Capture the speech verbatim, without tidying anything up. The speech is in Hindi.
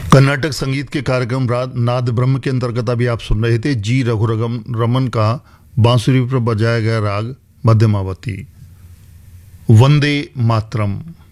कर्नाटक संगीत के कार्यक्रम राग नाद ब्रह्म के अंतर्गत अभी आप सुन रहे थे जी रघुरगम रमन का बांसुरी पर बजाया गया राग मध्यमावती। वंदे मातरम।